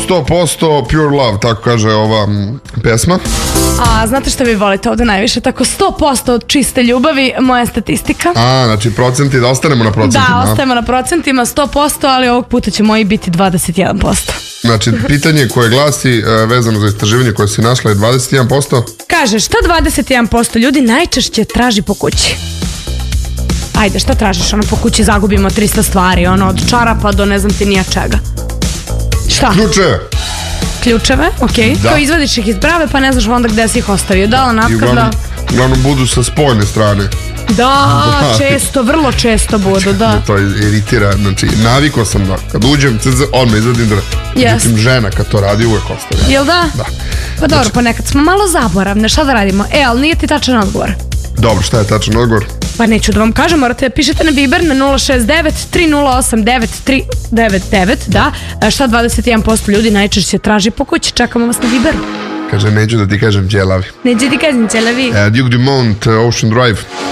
100% pure love, tako kaže ova pesma. A znate što vi volite ovde najviše? Tako 100% od čiste ljubavi, moja statistika. Znači procenti, da ostanemo na procentima. Da, ostajemo na procentima 100%, ali ovog puta će moji biti 21%. Znači, pitanje koje glasi vezano za istraživanje koje si našla je 21%. Kaže, šta 21% ljudi najčešće traži po kući? Ajde, šta tražiš? Ono, po kući zagubimo 300 stvari, ono, od čarapa do ne znam ti nija čega. Šta? Ključeve, okej. Da. Kao izvadiš ih iz brave, pa ne znaš onda gde si ih ostavio. Da, onatka da... Uglavnom budu sa spoljne strane. Da, često, vrlo često budu, da. To iritira, znači, navikao sam da kad uđem, odmah izvadim da... Međutim, žena kad to radi uvek ostavlja. Jel da? Da. Pa dobro, pa nekad smo malo zaboravne, šta da radimo? Ali nije ti tačan odgovor. Dobro, šta je tačan odgovor? Pa neću da vam kažem, morate da pišete na Viber na 069 3089 399, da. Šta 21% ljudi najčešće traži po kući, čekamo vas na Viberu. Kaže, neću da ti kažem ćelavi. Neću ti kažem ćelavi. Duke Dumont, Ocean Drive.